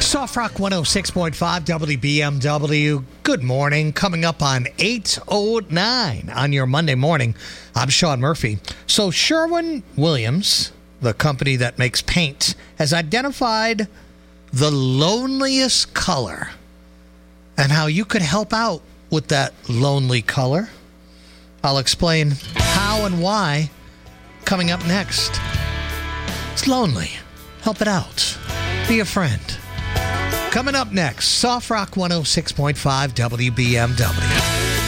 Soft Rock 106.5 WBMW. Good morning. Coming up on 8:09 on your Monday morning. I'm Sean Murphy. So Sherwin-Williams, the company that makes paint, has identified the loneliest color and how you could help out with that lonely color. I'll explain how and why coming up next. It's lonely. Help it out. Be a friend. Coming up next, Soft Rock 106.5 WBMW.